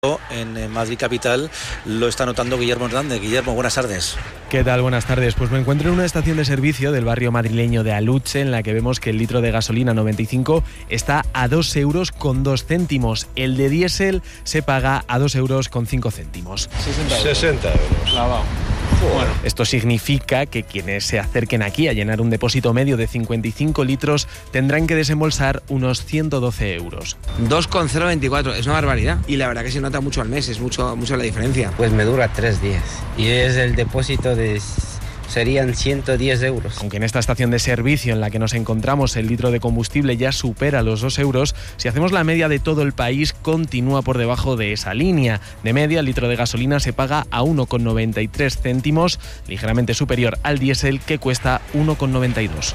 En Madrid capital lo está notando Guillermo Hernández. Guillermo, buenas tardes. ¿Qué tal? Buenas tardes. Pues me encuentro en una estación de servicio del barrio madrileño de Aluche, en la que vemos que el litro de gasolina 95 está a 2,02 €. El de diésel se paga a 2,05 €. 60 euros. Lavado. Bueno, esto significa que quienes se acerquen aquí a llenar un depósito medio de 55 litros tendrán que desembolsar unos 112 euros. 2,024, es una barbaridad. Y la verdad que se nota mucho al mes, es mucho la diferencia. Pues me dura 3 días. Y es el depósito serían 110 euros. Aunque en esta estación de servicio en la que nos encontramos el litro de combustible ya supera los 2 euros, si hacemos la media de todo el país continúa por debajo de esa línea. De media, el litro de gasolina se paga a 1,93 céntimos, ligeramente superior al diésel, que cuesta 1,92.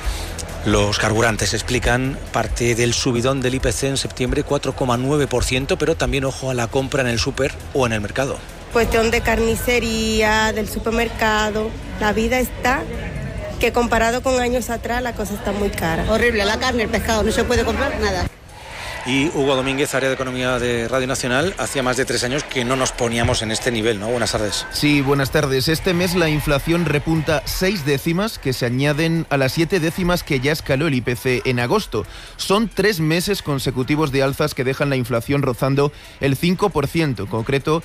Los carburantes explican parte del subidón del IPC en septiembre, 4,9%, pero también ojo a la compra en el súper o en el mercado. Cuestión de carnicería, del supermercado, la vida está que comparado con años atrás la cosa está muy cara. Horrible, la carne, el pescado, no se puede comprar nada. Y Hugo Domínguez, área de Economía de Radio Nacional, hacía más de 3 años que no nos poníamos en este nivel, ¿no? Buenas tardes. Sí, buenas tardes. Este mes la inflación repunta 6 décimas que se añaden a las 7 décimas que ya escaló el IPC en agosto. Son 3 meses consecutivos de alzas que dejan la inflación rozando el 5%, en concreto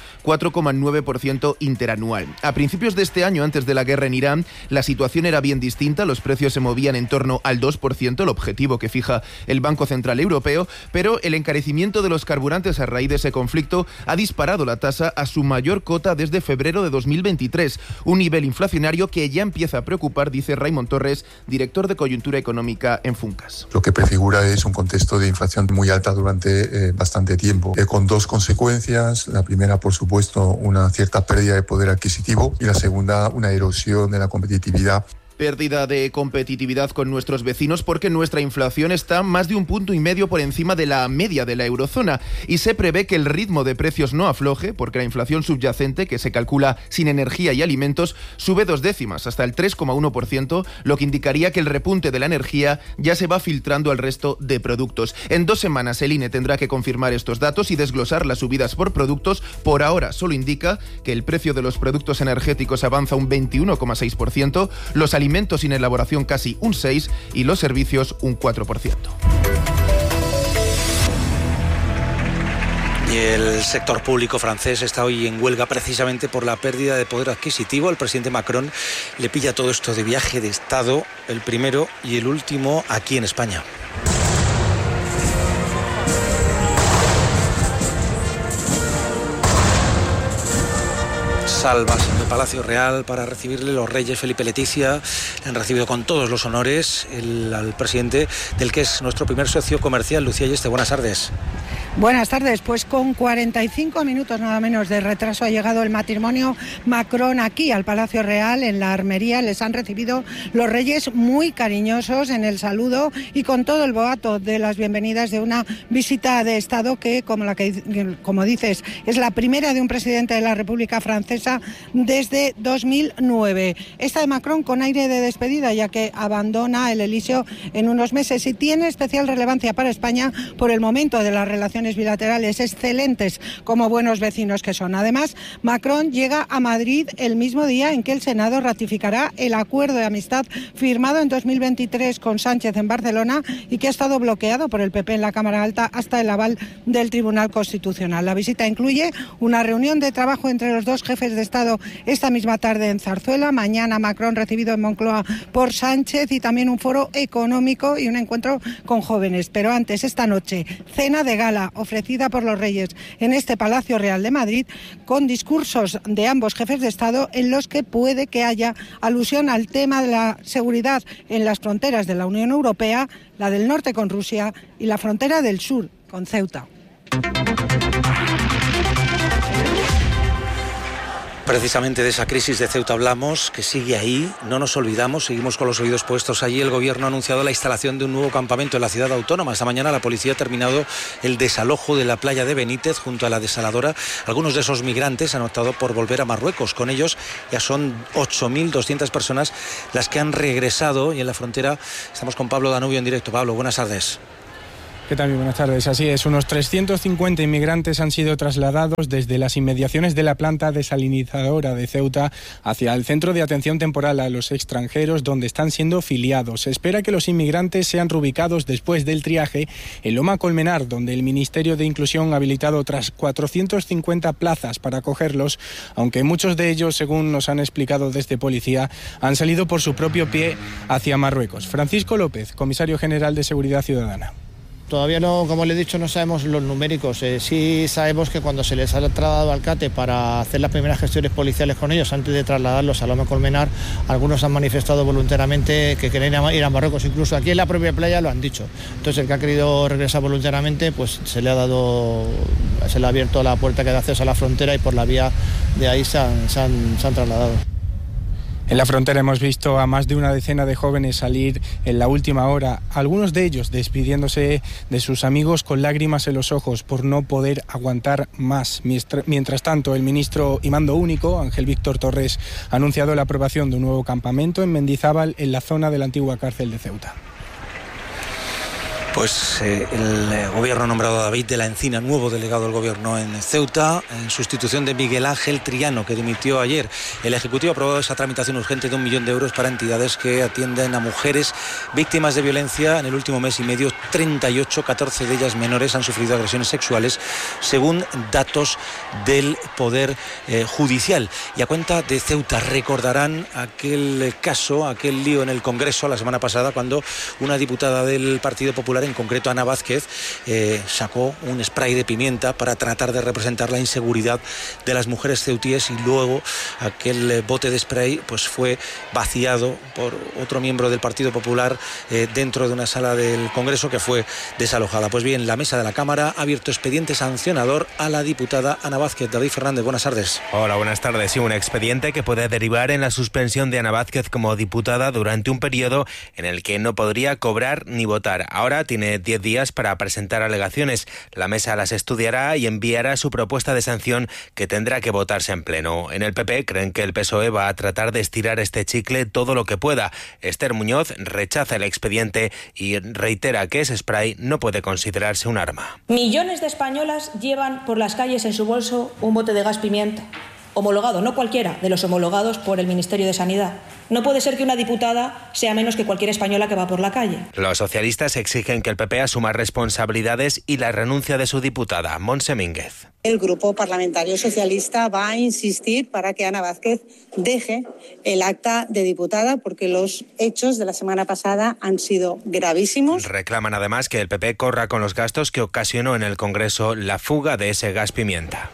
4,9% interanual. A principios de este año, antes de la guerra en Irán, la situación era bien distinta, los precios se movían en torno al 2%, el objetivo que fija el Banco Central Europeo, pero el encarecimiento de los carburantes a raíz de ese conflicto ha disparado la tasa a su mayor cota desde febrero de 2023, un nivel inflacionario que ya empieza a preocupar, dice Raimon Torres, director de Coyuntura Económica en Funcas. Lo que prefigura es un contexto de inflación muy alta durante bastante tiempo, con 2 consecuencias. La primera, por supuesto, una cierta pérdida de poder adquisitivo, y la segunda, una erosión de la competitividad. Pérdida de competitividad con nuestros vecinos porque nuestra inflación está más de 1,5 puntos por encima de la media de la eurozona, y se prevé que el ritmo de precios no afloje porque la inflación subyacente, que se calcula sin energía y alimentos, sube 2 décimas hasta el 3,1%, lo que indicaría que el repunte de la energía ya se va filtrando al resto de productos. En 2 semanas el INE tendrá que confirmar estos datos y desglosar las subidas por productos. Por ahora solo indica que el precio de los productos energéticos avanza un 21,6%, los alimentos sin elaboración casi un 6% y los servicios un 4%. Y el sector público francés está hoy en huelga precisamente por la pérdida de poder adquisitivo. El presidente Macron le pilla todo esto de viaje de Estado, el primero y el último aquí en España. Salvas en el Palacio Real para recibirle los reyes Felipe y Leticia. Le han recibido con todos los honores al presidente del que es nuestro primer socio comercial, Lucía Yeste. Buenas tardes. Buenas tardes, pues con 45 minutos nada menos de retraso ha llegado el matrimonio Macron aquí al Palacio Real, en la Armería. Les han recibido los reyes muy cariñosos en el saludo y con todo el boato de las bienvenidas de una visita de Estado que, como dices, es la primera de un presidente de la República Francesa desde 2009. Esta de Macron con aire de despedida, ya que abandona el Elíseo en unos meses, y tiene especial relevancia para España por el momento de las relaciones bilaterales excelentes como buenos vecinos que son. Además, Macron llega a Madrid el mismo día en que el Senado ratificará el acuerdo de amistad firmado en 2023 con Sánchez en Barcelona y que ha estado bloqueado por el PP en la Cámara Alta hasta el aval del Tribunal Constitucional. La visita incluye una reunión de trabajo entre los dos jefes de Estado esta misma tarde en Zarzuela. Mañana Macron recibido en Moncloa por Sánchez y también un foro económico y un encuentro con jóvenes. Pero antes, esta noche, cena de gala ofrecida por los reyes en este Palacio Real de Madrid, con discursos de ambos jefes de Estado en los que puede que haya alusión al tema de la seguridad en las fronteras de la Unión Europea, la del norte con Rusia y la frontera del sur con Ceuta. Precisamente de esa crisis de Ceuta hablamos, que sigue ahí, no nos olvidamos, seguimos con los oídos puestos allí. El gobierno ha anunciado la instalación de un nuevo campamento en la ciudad autónoma. Esta mañana la policía ha terminado el desalojo de la playa de Benítez junto a la desaladora. Algunos de esos migrantes han optado por volver a Marruecos. Con ellos ya son 8.200 personas las que han regresado, y en la frontera estamos con Pablo Danubio en directo. Pablo, buenas tardes. ¿Qué tal? Buenas tardes. Así es, unos 350 inmigrantes han sido trasladados desde las inmediaciones de la planta desalinizadora de Ceuta hacia el centro de atención temporal a los extranjeros, donde están siendo filiados. Se espera que los inmigrantes sean reubicados después del triaje en Loma Colmenar, donde el Ministerio de Inclusión ha habilitado otras 450 plazas para acogerlos, aunque muchos de ellos, según nos han explicado desde policía, han salido por su propio pie hacia Marruecos. Francisco López, comisario general de Seguridad Ciudadana. Todavía no, como le he dicho, no sabemos los numéricos. Sí sabemos que cuando se les ha trasladado al CATE para hacer las primeras gestiones policiales con ellos, antes de trasladarlos a Loma Colmenar, algunos han manifestado voluntariamente que quieren ir a Marruecos. Incluso aquí en la propia playa lo han dicho. Entonces el que ha querido regresar voluntariamente, pues se le ha abierto la puerta que da acceso a la frontera y por la vía de ahí se han trasladado. En la frontera hemos visto a más de una decena de jóvenes salir en la última hora, algunos de ellos despidiéndose de sus amigos con lágrimas en los ojos por no poder aguantar más. Mientras tanto, el ministro y mando único, Ángel Víctor Torres, ha anunciado la aprobación de un nuevo campamento en Mendizábal, en la zona de la antigua cárcel de Ceuta. Pues el gobierno ha nombrado a David de la Encina, nuevo delegado del gobierno en Ceuta, en sustitución de Miguel Ángel Triano, que dimitió ayer. El Ejecutivo ha aprobado esa tramitación urgente de 1 millón de euros para entidades que atienden a mujeres víctimas de violencia. En el último mes y medio, 38, 14 de ellas menores, han sufrido agresiones sexuales, según datos del Poder Judicial. Y a cuenta de Ceuta, recordarán aquel caso, aquel lío en el Congreso la semana pasada, cuando una diputada del Partido Popular, en concreto Ana Vázquez, sacó un spray de pimienta para tratar de representar la inseguridad de las mujeres ceutíes, y luego aquel bote de spray pues fue vaciado por otro miembro del Partido Popular dentro de una sala del Congreso, que fue desalojada. Pues bien, la mesa de la Cámara ha abierto expediente sancionador a la diputada Ana Vázquez. David Fernández, buenas tardes. Hola, buenas tardes. Sí, un expediente que puede derivar en la suspensión de Ana Vázquez como diputada durante un periodo en el que no podría cobrar ni votar. Ahora tiene 10 días para presentar alegaciones. La mesa las estudiará y enviará su propuesta de sanción, que tendrá que votarse en pleno. En el PP creen que el PSOE va a tratar de estirar este chicle todo lo que pueda. Esther Muñoz rechaza el expediente y reitera que ese spray no puede considerarse un arma. Millones de españolas llevan por las calles en su bolso un bote de gas pimienta, homologado, no cualquiera de los homologados por el Ministerio de Sanidad. No puede ser que una diputada sea menos que cualquier española que va por la calle. Los socialistas exigen que el PP asuma responsabilidades y la renuncia de su diputada, Montse Mínguez. El Grupo Parlamentario Socialista va a insistir para que Ana Vázquez deje el acta de diputada, porque los hechos de la semana pasada han sido gravísimos. Reclaman además que el PP corra con los gastos que ocasionó en el Congreso la fuga de ese gas pimienta.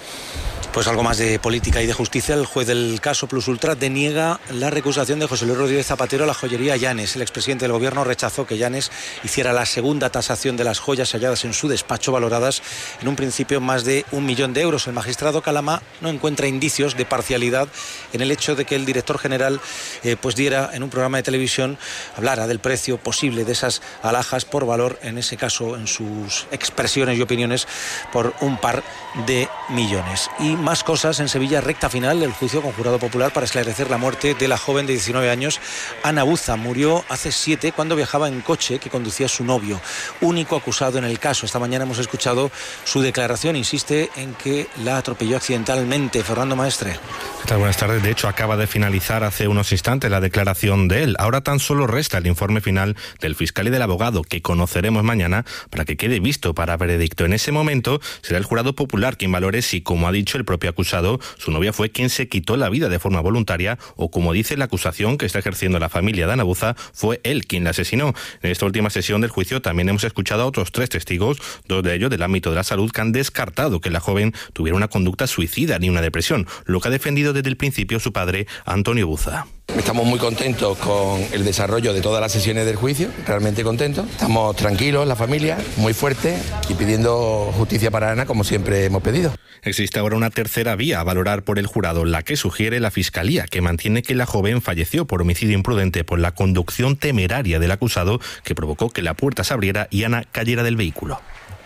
Pues algo más de política y de justicia. El juez del caso Plus Ultra deniega la recusación de José Luis Rodríguez Zapatero a la joyería Llanes. El expresidente del gobierno rechazó que Llanes hiciera la segunda tasación de las joyas halladas en su despacho, valoradas en un principio más de 1 millón de euros. El magistrado Calama no encuentra indicios de parcialidad en el hecho de que el director general pues diera en un programa de televisión, hablara del precio posible de esas alhajas por valor, en ese caso, en sus expresiones y opiniones, por un par de millones. Y más cosas. En Sevilla, recta final del juicio con jurado popular para esclarecer la muerte de la joven de 19 años, Ana Buza. Murió hace 7 cuando viajaba en coche que conducía su novio, único acusado en el caso. Esta mañana hemos escuchado su declaración. Insiste en que la atropelló accidentalmente. Fernando Maestre. ¿Qué tal? Buenas tardes. De hecho, acaba de finalizar hace unos instantes la declaración de él. Ahora tan solo resta el informe final del fiscal y del abogado, que conoceremos mañana para que quede visto para veredicto. En ese momento será el jurado popular quien valore si, como ha dicho el propio acusado, su novia fue quien se quitó la vida de forma voluntaria, o, como dice la acusación que está ejerciendo la familia de Ana Buza, fue él quien la asesinó. En esta última sesión del juicio también hemos escuchado a otros 3 testigos, 2 de ellos del ámbito de la salud, que han descartado que la joven tuviera una conducta suicida ni una depresión, lo que ha defendido desde el principio su padre, Antonio Buza. Estamos muy contentos con el desarrollo de todas las sesiones del juicio, realmente contentos. Estamos tranquilos, la familia, muy fuerte, y pidiendo justicia para Ana, como siempre hemos pedido. Existe ahora una tercera vía a valorar por el jurado, la que sugiere la Fiscalía, que mantiene que la joven falleció por homicidio imprudente por la conducción temeraria del acusado, que provocó que la puerta se abriera y Ana cayera del vehículo.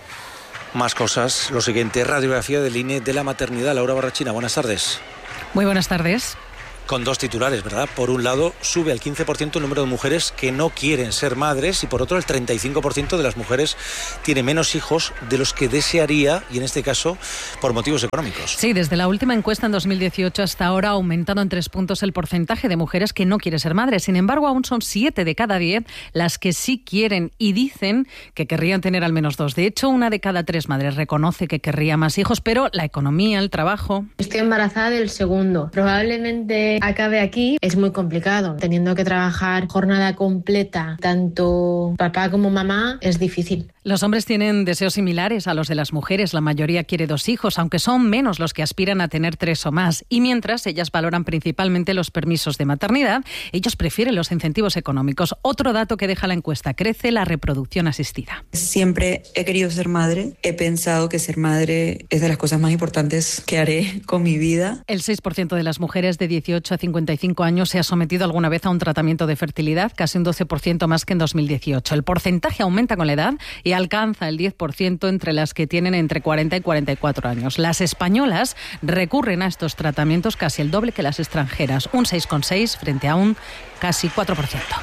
Más cosas. Lo siguiente, radiografía del INE de la maternidad. Laura Barrachina, buenas tardes. Muy buenas tardes. Con dos titulares, ¿verdad? Por un lado, sube al 15% el número de mujeres que no quieren ser madres y por otro el 35% de las mujeres tiene menos hijos de los que desearía, y en este caso por motivos económicos. Sí, desde la última encuesta en 2018 hasta ahora ha aumentado en 3 puntos el porcentaje de mujeres que no quieren ser madres. Sin embargo, aún son 7 de cada 10 las que sí quieren y dicen que querrían tener al menos 2. De hecho, 1 de cada 3 madres reconoce que querría más hijos, pero la economía, el trabajo... Estoy embarazada del segundo. Probablemente acabe aquí. Es muy complicado. Teniendo que trabajar jornada completa, tanto papá como mamá, es difícil. Los hombres tienen deseos similares a los de las mujeres. La mayoría quiere 2 hijos, aunque son menos los que aspiran a tener 3 o más. Y mientras ellas valoran principalmente los permisos de maternidad, ellos prefieren los incentivos económicos. Otro dato que deja la encuesta: crece la reproducción asistida. Siempre he querido ser madre. He pensado que ser madre es de las cosas más importantes que haré con mi vida. El 6% de las mujeres de 18 a 55 años se ha sometido alguna vez a un tratamiento de fertilidad, casi un 12% más que en 2018. El porcentaje aumenta con la edad y alcanza el 10% entre las que tienen entre 40 y 44 años. Las españolas recurren a estos tratamientos casi el doble que las extranjeras, un 6,6 frente a un casi 4%.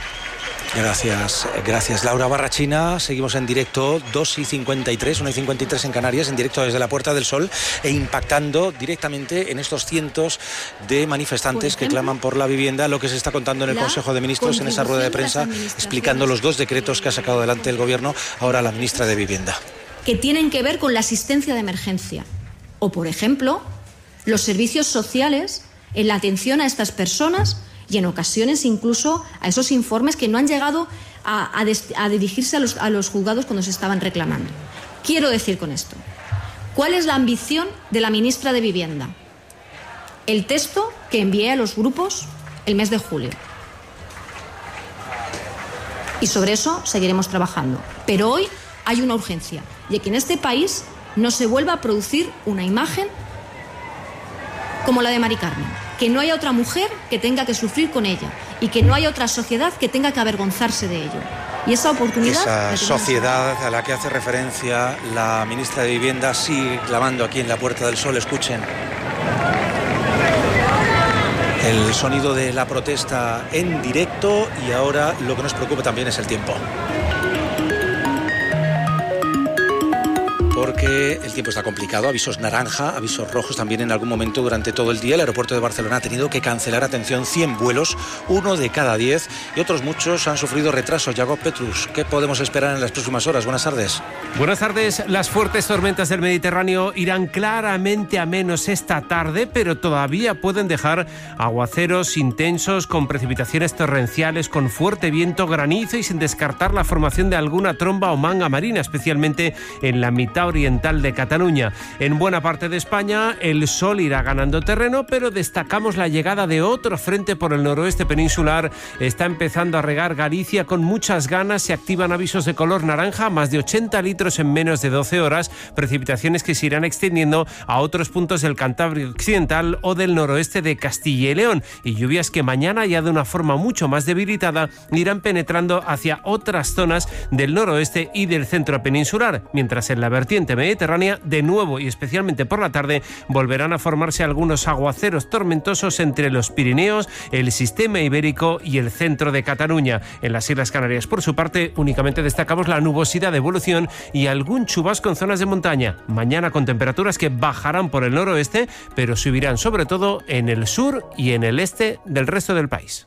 Gracias Laura Barrachina. Seguimos en directo, 2:53, 1:53 en Canarias, en directo desde la Puerta del Sol e impactando directamente en estos cientos de manifestantes que claman por la vivienda, lo que se está contando en el Consejo de Ministros en esa rueda de prensa, explicando los 2 decretos que ha sacado adelante el Gobierno, ahora la ministra de Vivienda. Que tienen que ver con la asistencia de emergencia o, por ejemplo, los servicios sociales en la atención a estas personas y en ocasiones incluso a esos informes que no han llegado a dirigirse a los juzgados cuando se estaban reclamando. Quiero decir con esto, ¿cuál es la ambición de la ministra de Vivienda? El texto que envié a los grupos el mes de julio. Y sobre eso seguiremos trabajando. Pero hoy hay una urgencia, y que en este país no se vuelva a producir una imagen como la de Mari Carmen. Que no haya otra mujer que tenga que sufrir con ella y que no haya otra sociedad que tenga que avergonzarse de ello. Y esa oportunidad... Esa sociedad a la que hace referencia la ministra de Vivienda sigue clamando aquí en la Puerta del Sol. Escuchen el sonido de la protesta en directo, y ahora lo que nos preocupa también es el tiempo. Porque el tiempo está complicado, avisos naranja, avisos rojos también en algún momento durante todo el día. El aeropuerto de Barcelona ha tenido que cancelar, atención, 100 vuelos, 1 de cada 10, y otros muchos han sufrido retrasos. Jacob Petrus, ¿qué podemos esperar en las próximas horas? Buenas tardes. Buenas tardes. Las fuertes tormentas del Mediterráneo irán claramente a menos esta tarde, pero todavía pueden dejar aguaceros intensos con precipitaciones torrenciales, con fuerte viento, granizo y sin descartar la formación de alguna tromba o manga marina, especialmente en la mitad oriental de Cataluña. En buena parte de España el sol irá ganando terreno, pero destacamos la llegada de otro frente por el noroeste peninsular. Está empezando a regar Galicia con muchas ganas. Se activan avisos de color naranja, más de 80 litros en menos de 12 horas, precipitaciones que se irán extendiendo a otros puntos del Cantábrico occidental o del noroeste de Castilla y León, y lluvias que mañana, ya de una forma mucho más debilitada, irán penetrando hacia otras zonas del noroeste y del centro peninsular, mientras en la vertiente mediterránea, de nuevo y especialmente por la tarde, volverán a formarse algunos aguaceros tormentosos entre los Pirineos, el sistema ibérico y el centro de Cataluña. En las Islas Canarias, por su parte, únicamente destacamos la nubosidad de evolución y algún chubasco en zonas de montaña. Mañana con temperaturas que bajarán por el noroeste, pero subirán sobre todo en el sur y en el este del resto del país.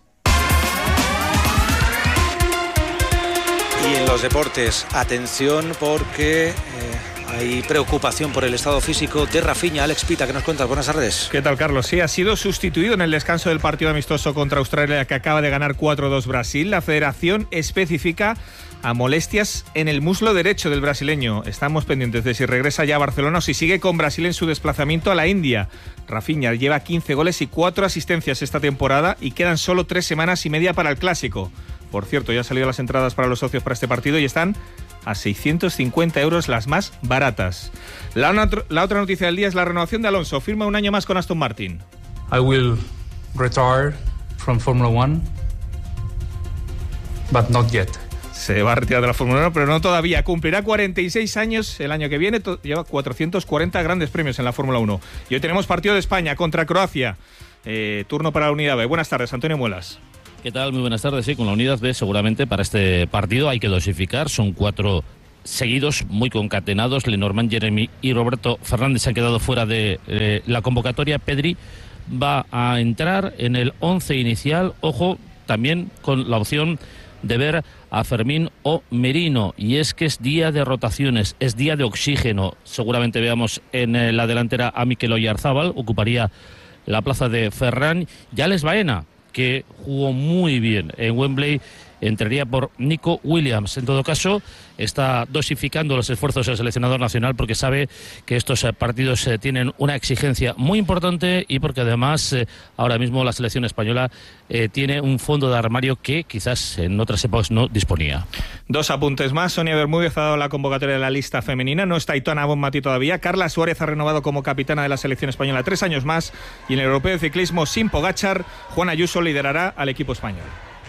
Y en los deportes, atención, porque hay preocupación por el estado físico de Rafinha. Alex Pita, ¿qué nos cuentas? Buenas tardes. ¿Qué tal, Carlos? Sí, ha sido sustituido en el descanso del partido amistoso contra Australia, que acaba de ganar 4-2 Brasil. La federación especifica a molestias en el muslo derecho del brasileño. Estamos pendientes de si regresa ya a Barcelona o si sigue con Brasil en su desplazamiento a la India. Rafinha lleva 15 goles y 4 asistencias esta temporada y quedan solo 3 semanas y media para el Clásico. Por cierto, ya han salido las entradas para los socios para este partido y están a 650 euros las más baratas. La otra noticia del día es la renovación de Alonso. Firma un año más con Aston Martin. I will retire from Formula 1, but not yet. Se va a retirar de la Fórmula 1, pero no todavía. Cumplirá 46 años el año que viene. Lleva 440 grandes premios en la Fórmula 1. Y hoy tenemos partido de España contra Croacia. Turno para la unidad B. Buenas tardes, Antonio Muelas. ¿Qué tal? Muy buenas tardes. Sí, con la unidad B seguramente para este partido hay que dosificar. Son 4 seguidos, muy concatenados. Lenormand, Jeremy y Roberto Fernández se han quedado fuera de la convocatoria. Pedri va a entrar en el 11 inicial. Ojo, también con la opción de ver a Fermín o Merino, y es que es día de rotaciones, es día de oxígeno. Seguramente veamos en la delantera a Mikel Oyarzábal, ocuparía la plaza de Ferran, y Alex Baena, que jugó muy bien en Wembley, entraría por Nico Williams. En todo caso, está dosificando los esfuerzos del seleccionador nacional porque sabe que estos partidos tienen una exigencia muy importante y porque además ahora mismo la selección española tiene un fondo de armario que quizás en otras épocas no disponía. 2 apuntes más. Sonia Bermúdez ha dado la convocatoria de la lista femenina. No está Aitana Bonmatí todavía. Carla Suárez ha renovado como capitana de la selección española 3 años más. Y en el Europeo de Ciclismo, sin Pogačar, Juan Ayuso liderará al equipo español.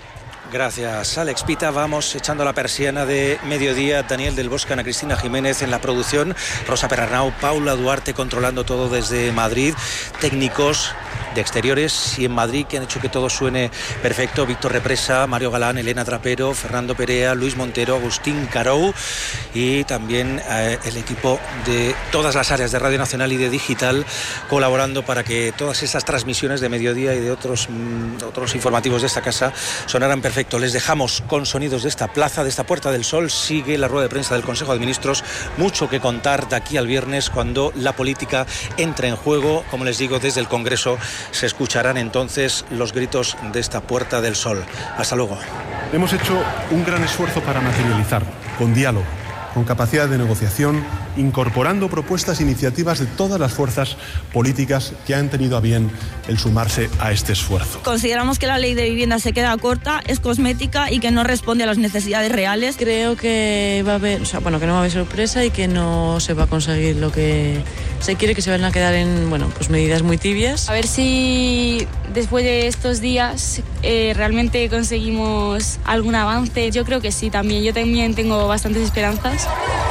Gracias, Alex Pita. Vamos echando la persiana de mediodía. Daniel del Bosque, Ana Cristina Jiménez en la producción, Rosa Perarnau, Paula Duarte controlando todo desde Madrid, técnicos de exteriores y en Madrid que han hecho que todo suene perfecto: Víctor Represa, Mario Galán, Elena Trapero, Fernando Perea, Luis Montero, Agustín Carou, y también el equipo de todas las áreas de Radio Nacional y de Digital colaborando para que todas esas transmisiones de mediodía y de otros informativos de esta casa sonaran perfecto. Les dejamos con sonidos de esta plaza, de esta Puerta del Sol. Sigue la rueda de prensa del Consejo de Ministros. Mucho que contar de aquí al viernes, cuando la política entra en juego. Como les digo, desde el Congreso se escucharán entonces los gritos de esta Puerta del Sol. Hasta luego. Hemos hecho un gran esfuerzo para materializar, con diálogo, con capacidad de negociación, incorporando propuestas e iniciativas de todas las fuerzas políticas que han tenido a bien el sumarse a este esfuerzo. Consideramos que la ley de vivienda se queda corta, es cosmética y que no responde a las necesidades reales. Creo que va a haber, que no va a haber sorpresa y que no se va a conseguir lo que se quiere, que se van a quedar en, medidas muy tibias. A ver si después de estos días realmente conseguimos algún avance. Yo creo que sí también. Yo también tengo bastantes esperanzas.